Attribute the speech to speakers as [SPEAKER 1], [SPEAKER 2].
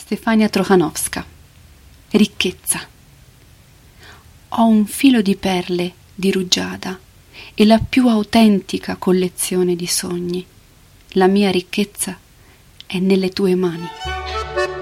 [SPEAKER 1] Stefania Trochanowska. Ricchezza. Ho un filo di perle di rugiada e la più autentica collezione di sogni. La mia ricchezza è nelle tue mani.